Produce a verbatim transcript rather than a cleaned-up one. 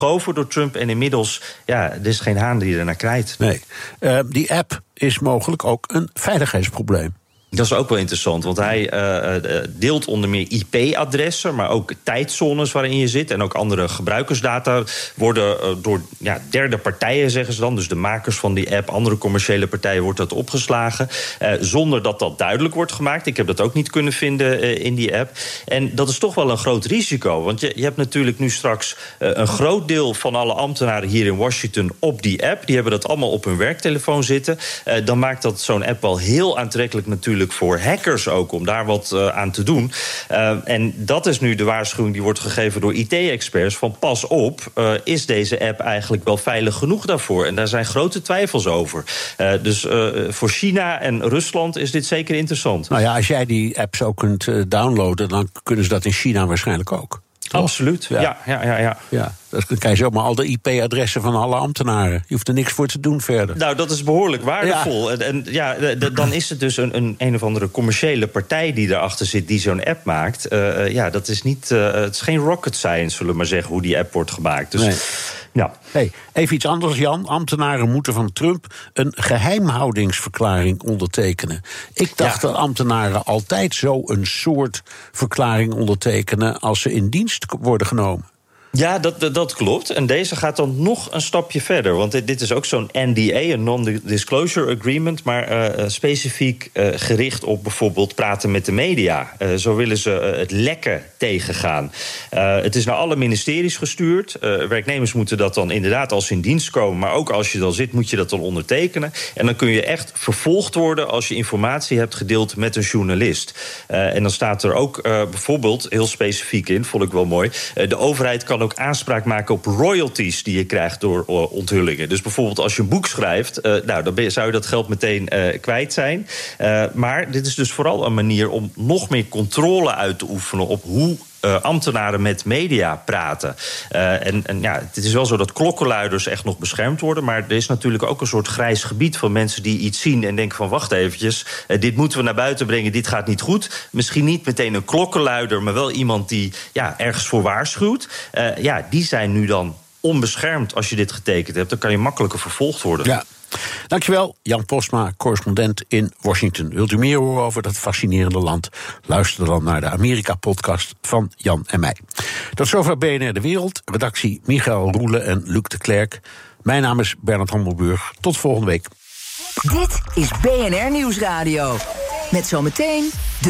Over door Trump en inmiddels, ja, er is geen haan die er naar krijgt. Nee, uh, die app is mogelijk ook een veiligheidsprobleem. Dat is ook wel interessant, want hij uh, deelt onder meer I P-adressen... maar ook tijdzones waarin je zit. En ook andere gebruikersdata worden uh, door ja, derde partijen, zeggen ze dan... dus de makers van die app, andere commerciële partijen... wordt dat opgeslagen, uh, zonder dat dat duidelijk wordt gemaakt. Ik heb dat ook niet kunnen vinden uh, in die app. En dat is toch wel een groot risico. Want je, je hebt natuurlijk nu straks uh, een groot deel van alle ambtenaren hier in Washington... op die app. Die hebben dat allemaal op hun werktelefoon zitten. Uh, dan maakt dat zo'n app wel heel aantrekkelijk natuurlijk... voor hackers ook, om daar wat uh, aan te doen. Uh, en dat is nu de waarschuwing die wordt gegeven door I T-experts... van pas op, uh, is deze app eigenlijk wel veilig genoeg daarvoor? En daar zijn grote twijfels over. Uh, dus uh, voor China en Rusland is dit zeker interessant. Nou ja, als jij die app zo kunt uh, downloaden... dan kunnen ze dat in China waarschijnlijk ook. Toch? Absoluut, ja. Ja, ja, ja, ja. ja. Dan krijg je zomaar al de I P-adressen van alle ambtenaren. Je hoeft er niks voor te doen verder. Nou, dat is behoorlijk waardevol. Ja. En, en ja, d- dan is het dus een, een een of andere commerciële partij die erachter zit... die zo'n app maakt. Uh, ja, dat is niet, uh, het is geen rocket science, zullen we maar zeggen... hoe die app wordt gemaakt. Dus, nee. ja. Hey, even iets anders, Jan. Ambtenaren moeten van Trump een geheimhoudingsverklaring ondertekenen. Ik dacht ja. dat ambtenaren altijd zo een soort verklaring ondertekenen... als ze in dienst worden genomen. Ja, dat, dat klopt. En deze gaat dan nog een stapje verder. Want dit, dit is ook zo'n N D A, een Non-Disclosure Agreement... maar uh, specifiek uh, gericht op bijvoorbeeld praten met de media. Uh, zo willen ze uh, het lekken tegengaan. Uh, het is naar alle ministeries gestuurd. Uh, werknemers moeten dat dan inderdaad als ze in dienst komen... maar ook als je dan zit, moet je dat dan ondertekenen. En dan kun je echt vervolgd worden... als je informatie hebt gedeeld met een journalist. Uh, en dan staat er ook uh, bijvoorbeeld heel specifiek in, vond ik wel mooi... Uh, de overheid kan ook aanspraak maken op royalties die je krijgt door uh, onthullingen. Dus bijvoorbeeld als je een boek schrijft, uh, nou, dan ben je, zou je dat geld meteen uh, kwijt zijn. Uh, maar dit is dus vooral een manier om nog meer controle uit te oefenen op hoe Uh, ambtenaren met media praten. Uh, en, en ja, het is wel zo dat klokkenluiders echt nog beschermd worden... maar er is natuurlijk ook een soort grijs gebied van mensen die iets zien... en denken van, wacht eventjes, uh, dit moeten we naar buiten brengen, dit gaat niet goed. Misschien niet meteen een klokkenluider, maar wel iemand die ja, ergens voor waarschuwt. Uh, ja, die zijn nu dan onbeschermd als je dit getekend hebt. Dan kan je makkelijker vervolgd worden. Ja. Dankjewel, Jan Postma, correspondent in Washington. Wilt u meer horen over dat fascinerende land? Luister dan naar de Amerika-podcast van Jan en mij. Tot zover B N R De Wereld. Redactie Michael Roelen en Luc de Klerk. Mijn naam is Bernard Hammelburg. Tot volgende week. Dit is B N R Nieuwsradio. Met zometeen...